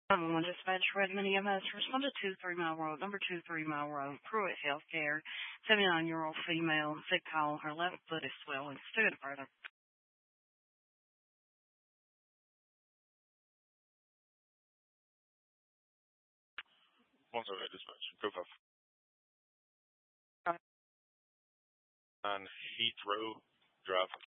One dispatch, Redmond EMS, respond to 2 3 Mile Road, number 2 3 Mile Road, Pruitt Healthcare, 79-year-old female, sick call, her left foot is swelling, still further. One second, dispatch. Go off. On Heathrow Drive.